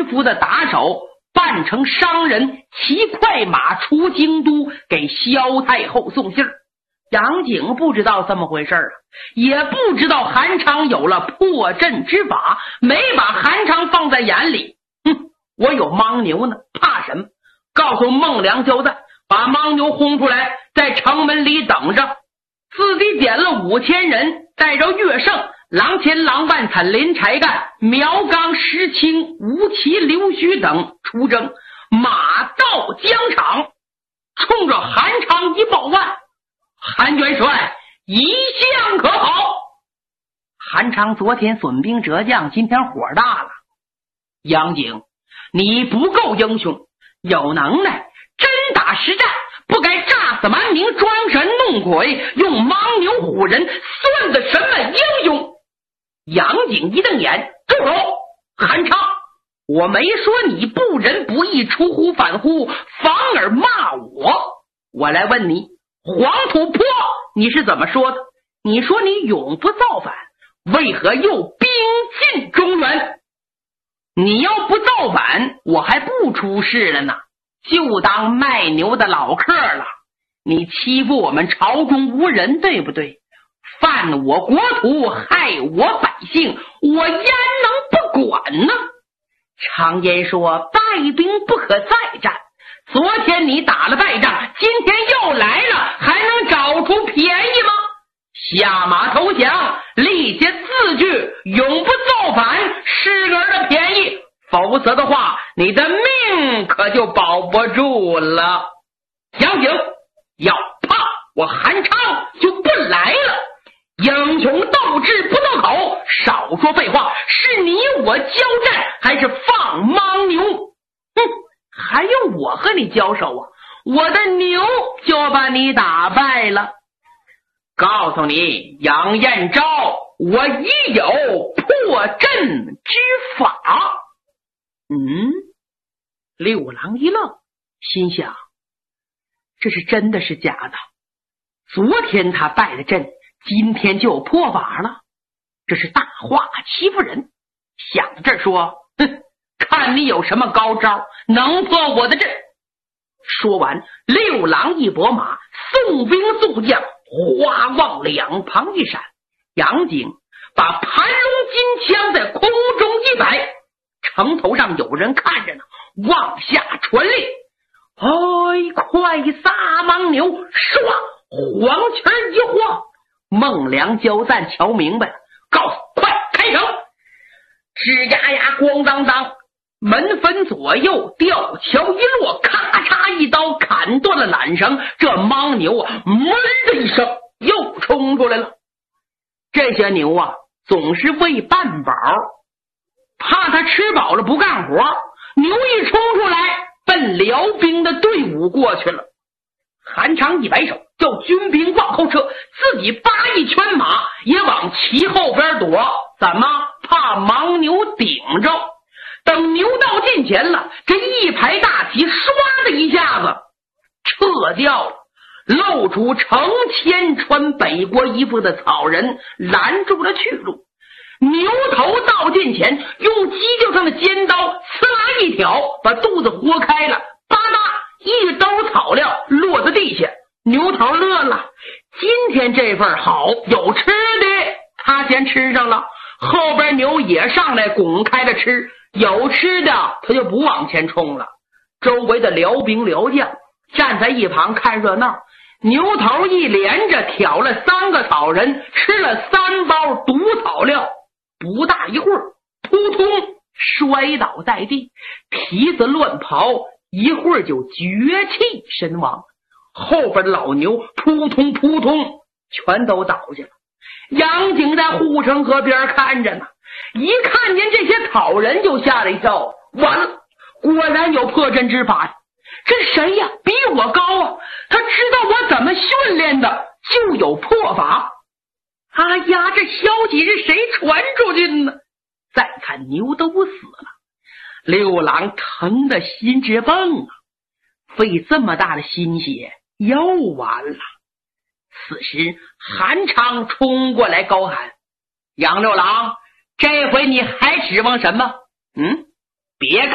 府的打手，扮成商人，骑快马出京都，给萧太后送信儿。杨景不知道这么回事啊，也不知道韩昌有了破阵之法，没把韩昌放在眼里。我有牦牛呢，怕什么？告诉孟良交代，把牦牛轰出来，在城门里等着。自己点了5000人，带着乐胜、郎前、郎万、惨林、柴干、苗刚、石青、吴奇、刘须等出征，马到疆场，冲着韩昌一报万：韩元帅一向可好？韩昌昨天损兵折将，今天火大了。杨景，你不够英雄，有能耐真打实战，不该诈死蛮民，装神弄鬼，用牦牛唬人，算的什么英雄？杨景一瞪眼，住手！韩昌，我没说你不仁不义，出乎反乎，反而骂我。我来问你，黄土坡你是怎么说的？你说你永不造反，为何又兵进中原？你要不造反，我还不出事了呢，就当卖牛的老客了。你欺负我们朝中无人，对不对？犯我国土，害我百姓，我焉能不管呢？常言说，败兵不可再战。昨天你打了败仗，今天又来了，还能找出便宜吗？下马投降，立下字据，永不造反，是个人的便宜，否则的话，你的命可就保不住了。杨景，要怕我韩昌就不来了。英雄斗志不斗口，少说废话，是你我交战，还是放牦牛？还用我和你交手啊？我的牛就把你打败了。告诉你，杨彦昭，我已有破阵之法。六郎一愣，心想，这是真的是假的？昨天他败了阵，今天就有破法了，这是大话欺负人。想着说，看你有什么高招能破我的阵。说完，六郎一拨马，送兵速将，花往两旁一闪。杨景把盘龙金枪在空中一摆，城头上有人看着呢，往下传令：快撒牦牛！唰，黄旗一晃，孟良交赞瞧明白了，告诉快开城！吱呀呀，咣当当，门分左右，吊桥一落，咔嚓一刀砍断了缆绳。这牦牛啊，哞的一声又冲出来了。这些牛啊，总是喂半饱，怕他吃饱了不干活，牛一冲出来，奔辽兵的队伍过去了。韩昌一摆手，叫军兵往后撤，自己扒一圈马，也往旗后边躲。怎么？怕牦牛顶着。等牛到近前了，这一排大旗唰的一下子撤掉了，露出成千穿北国衣服的草人，拦住了去路。牛头到近前，用犄角上的尖刀呲啦一挑，把肚子豁开了，吧嗒一兜草料落在地下。牛头乐了，今天这份好，有吃的，他先吃上了，后边牛也上来拱开了吃，有吃的他就不往前冲了。周围的辽兵辽将站在一旁看热闹，牛头一连着挑了3个草人，吃了3包毒草料，不大一会儿扑通摔倒在地，蹄子乱刨，一会儿就绝气身亡。后边的老牛扑通扑通全都倒下了。杨景在护城河边看着呢，一看见这些草人就吓了一跳，完了，果然有破阵之法呀！这谁呀？比我高啊！他知道我怎么训练的，就有破法。哎呀，这消息是谁传出去的呢？再看牛都死了，六郎疼得心直蹦啊，费这么大的心血又完了。此时韩昌冲过来高喊：杨六郎，这回你还指望什么？别